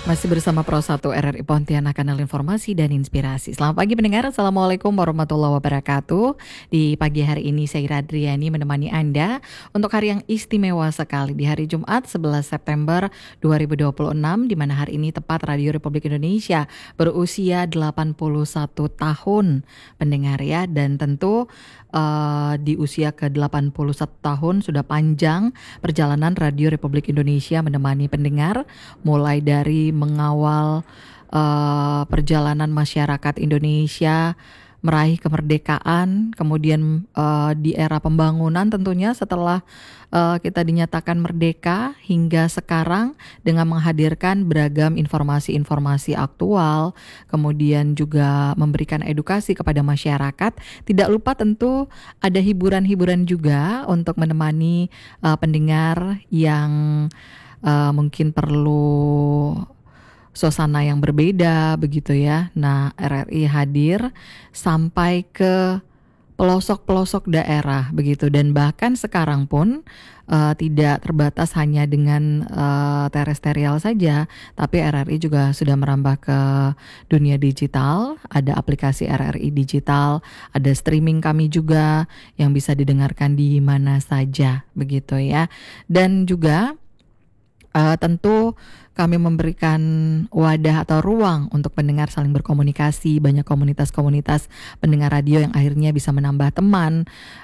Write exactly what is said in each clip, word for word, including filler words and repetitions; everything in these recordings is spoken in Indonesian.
Masih bersama Pro satu R R I Pontianak, kanal informasi dan inspirasi. Selamat pagi pendengar, Assalamualaikum warahmatullahi wabarakatuh. Di pagi hari ini saya Radriani menemani Anda untuk hari yang istimewa sekali di hari Jumat sebelas September dua ribu dua puluh enam, di mana hari ini tepat Radio Republik Indonesia berusia delapan puluh satu tahun pendengar ya. Dan tentu uh, di usia ke delapan puluh satu tahun sudah panjang perjalanan Radio Republik Indonesia menemani pendengar, mulai dari mengawal uh, perjalanan masyarakat Indonesia meraih kemerdekaan, kemudian uh, di era pembangunan tentunya setelah uh, kita dinyatakan merdeka hingga sekarang dengan menghadirkan beragam informasi-informasi aktual, kemudian juga memberikan edukasi kepada masyarakat. Tidak lupa tentu ada hiburan-hiburan juga untuk menemani uh, pendengar yang uh, mungkin perlu suasana yang berbeda begitu ya. Nah, R R I hadir sampai ke pelosok-pelosok daerah begitu, dan bahkan sekarang pun uh, tidak terbatas hanya dengan uh, terestrial saja, tapi R R I juga sudah merambah ke dunia digital. Ada aplikasi R R I digital, ada streaming kami juga yang bisa didengarkan di mana saja begitu ya. Dan juga Uh, tentu kami memberikan wadah atau ruang untuk pendengar saling berkomunikasi. Banyak komunitas-komunitas pendengar radio yang akhirnya bisa menambah teman,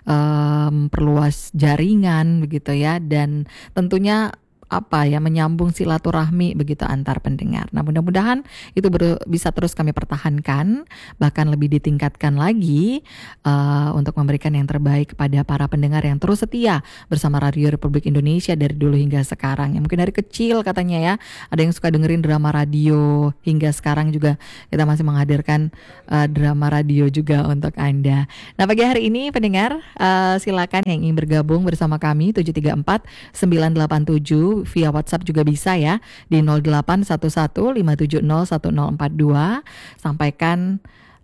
um, perluas jaringan begitu ya, dan tentunya apa ya, menyambung silaturahmi begitu antar pendengar. Nah, mudah-mudahan itu ber- bisa terus kami pertahankan, bahkan lebih ditingkatkan lagi uh, untuk memberikan yang terbaik kepada para pendengar yang terus setia bersama Radio Republik Indonesia dari dulu hingga sekarang. Yang mungkin dari kecil katanya ya, ada yang suka dengerin drama radio, hingga sekarang juga kita masih menghadirkan uh, drama radio juga untuk Anda. Nah, pagi hari ini pendengar, uh, silakan yang ingin bergabung bersama kami tujuh tiga empat sembilan delapan tujuh, via WhatsApp juga bisa ya, di nol delapan satu satu lima tujuh nol satu nol empat dua. Sampaikan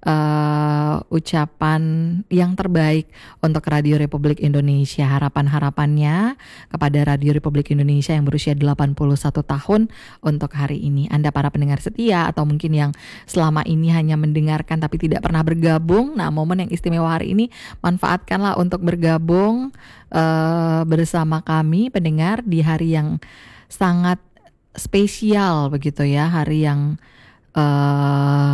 uh, ucapan yang terbaik untuk Radio Republik Indonesia, harapan-harapannya kepada Radio Republik Indonesia yang berusia delapan puluh satu tahun untuk hari ini. Anda para pendengar setia atau mungkin yang selama ini hanya mendengarkan tapi tidak pernah bergabung, nah momen yang istimewa hari ini manfaatkanlah untuk bergabung uh, bersama kami pendengar di hari yang sangat spesial begitu ya, hari yang uh,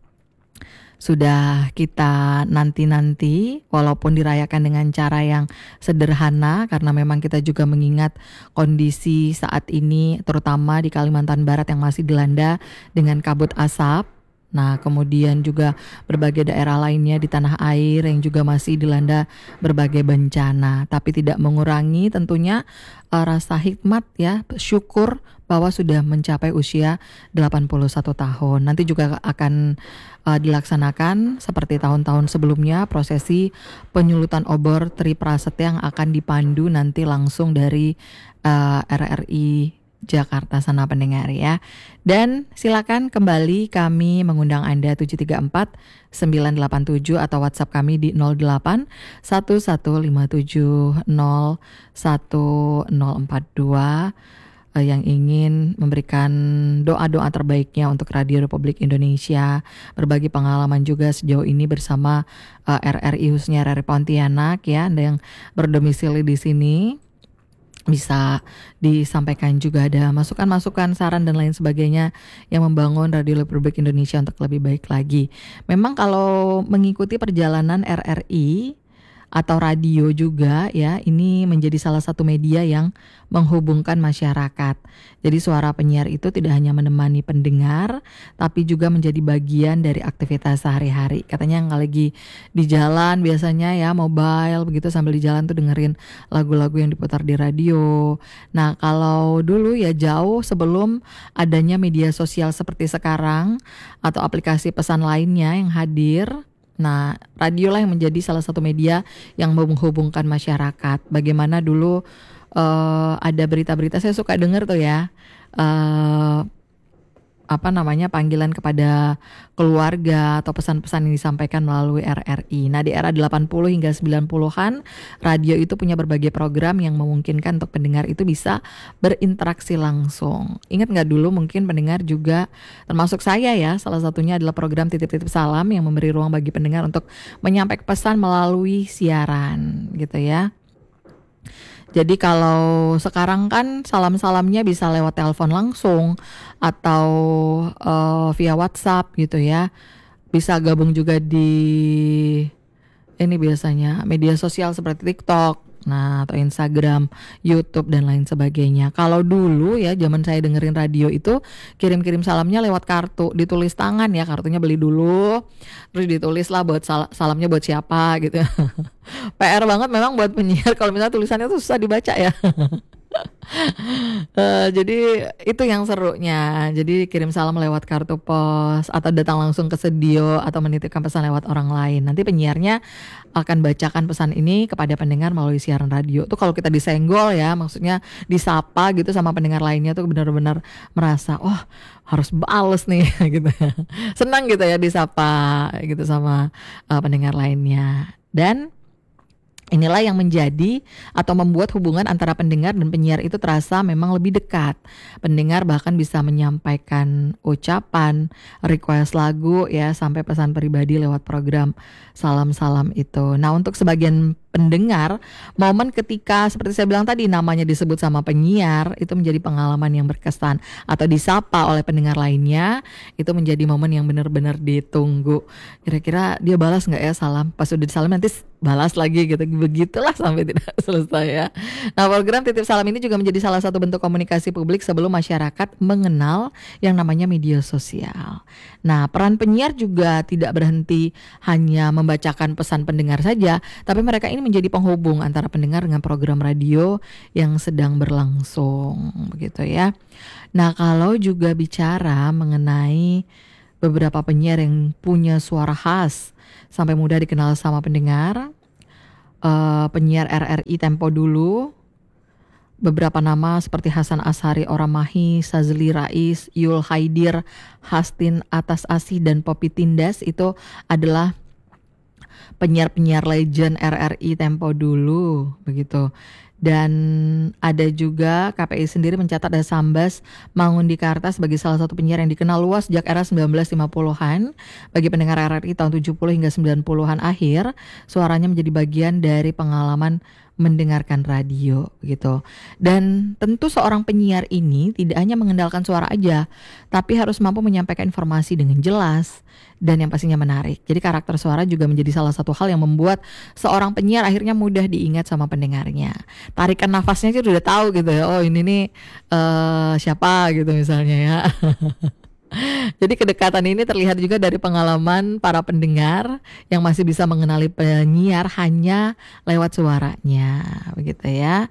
sudah kita nanti-nanti, walaupun dirayakan dengan cara yang sederhana karena memang kita juga mengingat kondisi saat ini terutama di Kalimantan Barat yang masih dilanda dengan kabut asap. Nah, kemudian juga berbagai daerah lainnya di tanah air yang juga masih dilanda berbagai bencana, tapi tidak mengurangi tentunya uh, rasa hikmat ya, syukur bahwa sudah mencapai usia delapan puluh satu tahun. Nanti juga akan uh, dilaksanakan seperti tahun-tahun sebelumnya prosesi penyulutan obor Tri Prasetya yang akan dipandu nanti langsung dari uh, R R I Jakarta sana pendengar ya. Dan silakan kembali kami mengundang Anda tujuh tiga empat sembilan delapan tujuh atau WhatsApp kami di nol delapan satu satu lima tujuh nol satu nol empat dua eh, yang ingin memberikan doa-doa terbaiknya untuk Radio Republik Indonesia, berbagi pengalaman juga sejauh ini bersama eh, R R I khususnya R R I Pontianak ya. Anda yang berdomisili di sini bisa disampaikan juga, ada masukan-masukan, saran dan lain sebagainya yang membangun Radio Republik Indonesia untuk lebih baik lagi. Memang kalau mengikuti perjalanan R R I atau radio juga ya, ini menjadi salah satu media yang menghubungkan masyarakat. Jadi suara penyiar itu tidak hanya menemani pendengar, tapi juga menjadi bagian dari aktivitas sehari-hari. Katanya yang lagi di jalan biasanya ya, mobile begitu, sambil di jalan tuh dengerin lagu-lagu yang diputar di radio. Nah, kalau dulu ya jauh sebelum adanya media sosial seperti sekarang atau aplikasi pesan lainnya yang hadir, nah, radio lah yang menjadi salah satu media yang menghubungkan masyarakat. Bagaimana dulu uh, ada berita-berita, saya suka dengar tuh ya, uh, apa namanya panggilan kepada keluarga atau pesan-pesan yang disampaikan melalui R R I. Nah, di era delapan puluh hingga sembilan puluhan, radio itu punya berbagai program yang memungkinkan untuk pendengar itu bisa berinteraksi langsung. Ingat nggak dulu mungkin pendengar juga, termasuk saya ya, salah satunya adalah program Titip-Titip Salam yang memberi ruang bagi pendengar untuk menyampaikan pesan melalui siaran gitu ya. Jadi kalau sekarang kan salam-salamnya bisa lewat telepon langsung atau uh, via WhatsApp gitu ya. Bisa gabung juga di ini biasanya media sosial seperti TikTok, nah atau Instagram, YouTube dan lain sebagainya. Kalau dulu ya zaman saya dengerin radio itu kirim-kirim salamnya lewat kartu, ditulis tangan ya, kartunya beli dulu, terus ditulis lah buat sal- salamnya buat siapa gitu. P R banget memang buat penyiar kalau misalnya tulisannya tuh susah dibaca ya. Uh, jadi itu yang serunya. Jadi kirim salam lewat kartu pos atau datang langsung ke studio atau menitipkan pesan lewat orang lain. Nanti penyiarnya akan bacakan pesan ini kepada pendengar melalui siaran radio. Tuh kalau kita disenggol ya, maksudnya disapa gitu sama pendengar lainnya tuh benar-benar merasa oh harus bales nih gitu. Senang gitu ya disapa gitu sama uh, pendengar lainnya. Dan inilah yang menjadi atau membuat hubungan antara pendengar dan penyiar itu terasa memang lebih dekat. Pendengar bahkan bisa menyampaikan ucapan, request lagu ya, sampai pesan pribadi lewat program salam-salam itu. Nah, untuk sebagian pendengar, momen ketika seperti saya bilang tadi namanya disebut sama penyiar itu menjadi pengalaman yang berkesan, atau disapa oleh pendengar lainnya itu menjadi momen yang benar-benar ditunggu. Kira-kira dia balas nggak ya salam? Pas udah disalam nanti balas lagi gitu, begitulah sampai tidak selesai ya. Nah, program Titip Salam ini juga menjadi salah satu bentuk komunikasi publik sebelum masyarakat mengenal yang namanya media sosial. Nah, peran penyiar juga tidak berhenti hanya membacakan pesan pendengar saja, tapi mereka ini menjadi penghubung antara pendengar dengan program radio yang sedang berlangsung, begitu ya. Nah, kalau juga bicara mengenai beberapa penyiar yang punya suara khas sampai mudah dikenal sama pendengar, uh, penyiar R R I tempo dulu, beberapa nama seperti Hasan Ashari Oramahi, Sazli Rais, Yul Haidir, Hastin Atas Asih, dan Poppy Tindas itu adalah penyiar-penyiar legend R R I tempo dulu begitu. Dan ada juga K P I sendiri mencatat ada Sambas Mangundikarta sebagai salah satu penyiar yang dikenal luas sejak era sembilan belas lima puluhan. Bagi pendengar R R I tahun tujuh puluh hingga sembilan puluhan akhir, suaranya menjadi bagian dari pengalaman mendengarkan radio gitu. Dan tentu seorang penyiar ini tidak hanya mengendalikan suara aja, tapi harus mampu menyampaikan informasi dengan jelas dan yang pastinya menarik. Jadi karakter suara juga menjadi salah satu hal yang membuat seorang penyiar akhirnya mudah diingat sama pendengarnya. Tarikan nafasnya sih udah tahu gitu ya. Oh ini nih uh, siapa gitu misalnya ya. Jadi kedekatan ini terlihat juga dari pengalaman para pendengar yang masih bisa mengenali penyiar hanya lewat suaranya, begitu ya.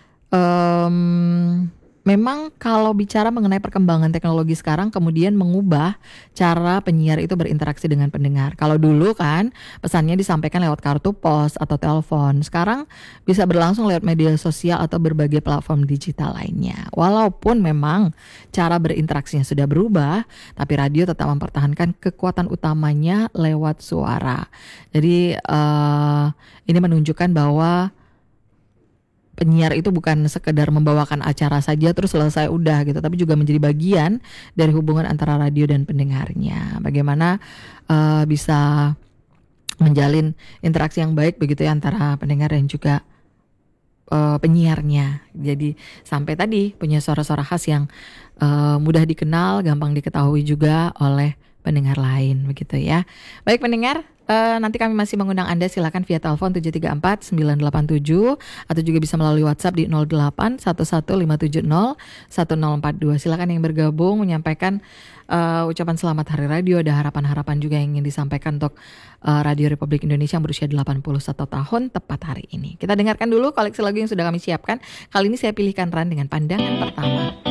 Um, memang kalau bicara mengenai perkembangan teknologi sekarang kemudian mengubah cara penyiar itu berinteraksi dengan pendengar. Kalau dulu kan pesannya disampaikan lewat kartu pos atau telepon. Sekarang bisa berlangsung lewat media sosial atau berbagai platform digital lainnya. Walaupun memang cara berinteraksinya sudah berubah, tapi radio tetap mempertahankan kekuatan utamanya lewat suara. Jadi uh, ini menunjukkan bahwa penyiar itu bukan sekedar membawakan acara saja terus selesai udah gitu, tapi juga menjadi bagian dari hubungan antara radio dan pendengarnya. Bagaimana uh, bisa menjalin interaksi yang baik begitu ya antara pendengar dan juga uh, penyiarnya. Jadi sampai tadi punya suara-suara khas yang uh, mudah dikenal, gampang diketahui juga oleh pendengar lain begitu ya. Baik pendengar, uh, nanti kami masih mengundang Anda, silakan via telepon tujuh tiga empat sembilan delapan tujuh atau juga bisa melalui WhatsApp di nol delapan satu satu lima tujuh nol satu nol empat dua. Silakan yang bergabung menyampaikan uh, ucapan selamat Hari Radio, ada harapan-harapan juga yang ingin disampaikan untuk uh, Radio Republik Indonesia yang berusia delapan puluh satu tahun tepat hari ini. Kita dengarkan dulu koleksi lagu yang sudah kami siapkan. Kali ini saya pilihkan Ran dengan Pandangan Pertama.